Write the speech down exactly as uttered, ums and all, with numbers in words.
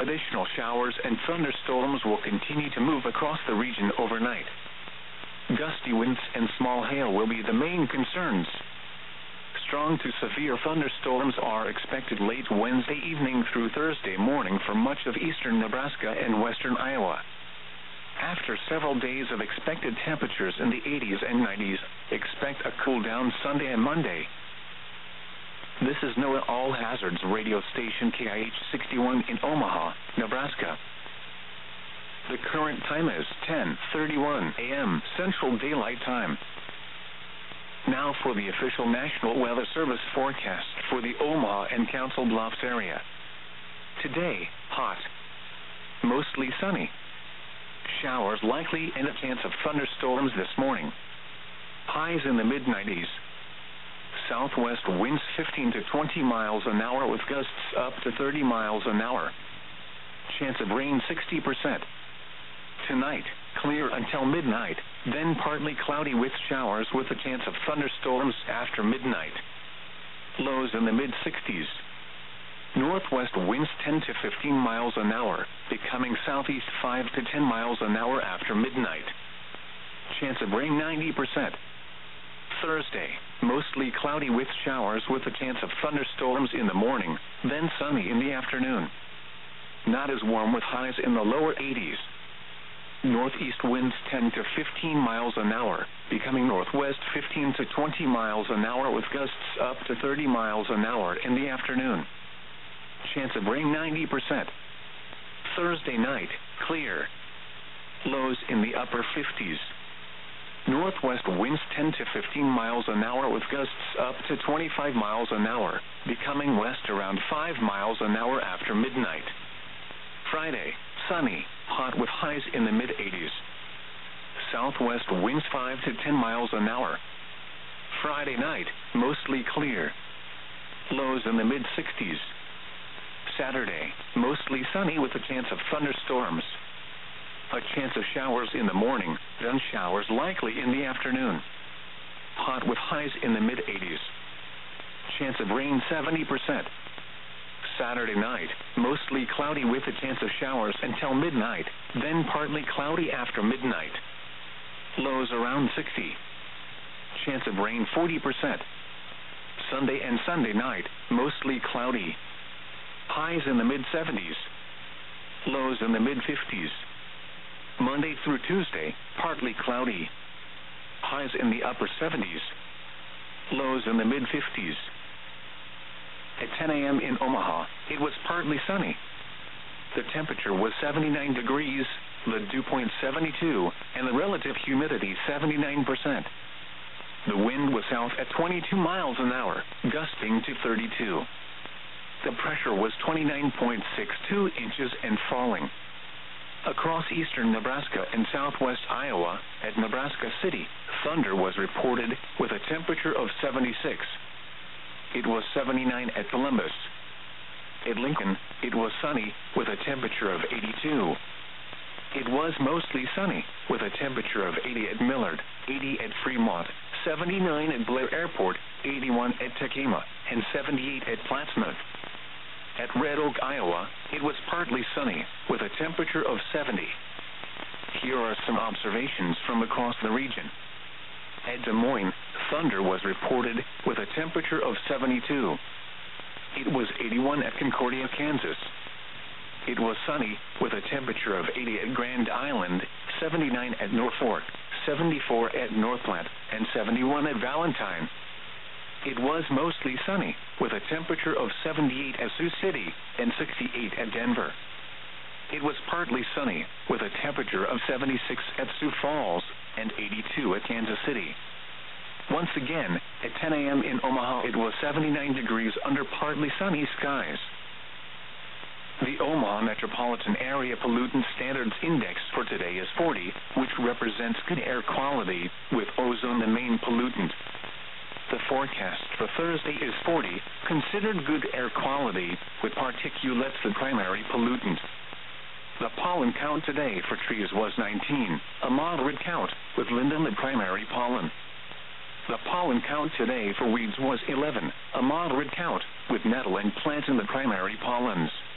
additional showers and thunderstorms will continue to move across the region overnight. Gusty winds and small hail will be the main concerns. Strong to severe thunderstorms are expected late Wednesday evening through Thursday morning for much of eastern Nebraska and western Iowa. After several days of expected temperatures in the eighties and nineties, expect a cool down Sunday and Monday. This is NOAA All Hazards radio station K I H sixty-one in Omaha, Nebraska. The current time is ten thirty-one a m Central Daylight Time. Now for the official National Weather Service forecast for the Omaha and Council Bluffs area. Today, hot. Mostly sunny. Showers likely and a chance of thunderstorms this morning. Highs in the mid nineties. Southwest winds fifteen to twenty miles an hour with gusts up to thirty miles an hour. Chance of rain sixty percent. Tonight, clear until midnight, then partly cloudy with showers with a chance of thunderstorms after midnight. Lows in the mid sixties. Northwest winds ten to fifteen miles an hour, becoming southeast five to ten miles an hour after midnight. Chance of rain ninety percent. Thursday, mostly cloudy with showers with a chance of thunderstorms in the morning, then sunny in the afternoon. Not as warm with highs in the lower eighties. Northeast winds ten to fifteen miles an hour, becoming northwest fifteen to twenty miles an hour with gusts up to thirty miles an hour in the afternoon. Chance of rain ninety percent. Thursday night, clear. Lows in the upper fifties. Northwest winds ten to fifteen miles an hour with gusts up to twenty-five miles an hour, becoming west around five miles an hour after midnight. Friday, sunny, hot with highs in the mid eighties. Southwest winds five to ten miles an hour. Friday night, mostly clear. Lows in the mid sixties. Saturday, mostly sunny with a chance of thunderstorms. A chance of showers in the morning, then showers likely in the afternoon. Hot with highs in the mid eighties. Chance of rain seventy percent. Saturday night, mostly cloudy with a chance of showers until midnight, then partly cloudy after midnight. Lows around sixty. Chance of rain forty percent. Sunday and Sunday night, mostly cloudy. Highs in the mid seventies. Lows in the mid fifties. Monday through Tuesday, partly cloudy. Highs in the upper seventies. Lows in the mid fifties. At ten a m in Omaha, it was partly sunny. The temperature was seventy-nine degrees, the dew point seventy-two, and the relative humidity seventy-nine percent. The wind was south at twenty-two miles an hour, gusting to thirty-two. The pressure was twenty-nine point six two inches and falling. Across eastern Nebraska and southwest Iowa, at Nebraska City, thunder was reported with a temperature of seventy-six. It was seventy-nine at Columbus. At Lincoln, it was sunny with a temperature of eighty-two. It was mostly sunny with a temperature of eighty at Millard, eighty at Fremont, seventy-nine at Blair Airport, eighty-one at Tekema, and seventy-eight at Plattsmouth. At Red Oak, Iowa, it was partly sunny with a temperature of seventy. Here are some observations from across the region. At Des Moines, thunder was reported with a temperature of seventy-two. It was eighty-one at Concordia, Kansas. It was sunny with a temperature of eighty at Grand Island, seventy-nine at Norfolk, seventy-four at North Platte, and seventy-one at Valentine. It was mostly sunny with a temperature of seventy-eight at Sioux City and sixty-eight at Denver. It was partly sunny with a temperature of seventy-six at Sioux Falls and eighty-two at Kansas City. Once again, at ten a m in Omaha, it was seventy-nine degrees under partly sunny skies. The Omaha Metropolitan Area Pollutant Standards Index for today is forty, which represents good air quality, with ozone the main pollutant. The forecast for Thursday is forty, considered good air quality, with particulates the primary pollutant. The pollen count today for trees was nineteen, a moderate count, with linden the primary pollen. The pollen count today for weeds was eleven, a moderate count, with nettle and plantain the primary pollens.